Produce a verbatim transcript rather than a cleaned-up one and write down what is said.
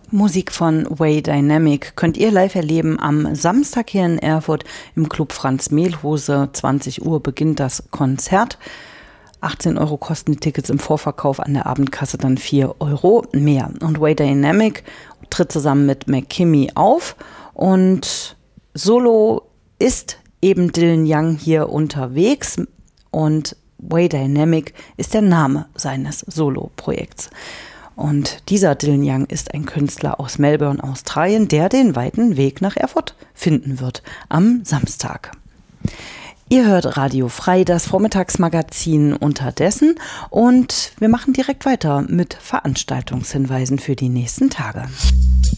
Musik von Way Dynamic könnt ihr live erleben am Samstag hier in Erfurt im Club Franz Mehlhose. zwanzig Uhr beginnt das Konzert. achtzehn Euro kosten die Tickets im Vorverkauf, an der Abendkasse dann vier Euro mehr. Und Way Dynamic tritt zusammen mit McKimmy auf und solo ist eben Dylan Young hier unterwegs und Way Dynamic ist der Name seines Solo-Projekts. Und dieser Dylan Young ist ein Künstler aus Melbourne, Australien, der den weiten Weg nach Erfurt finden wird am Samstag. Ihr hört Radio Frei, das Vormittagsmagazin unterdessen, und wir machen direkt weiter mit Veranstaltungshinweisen für die nächsten Tage.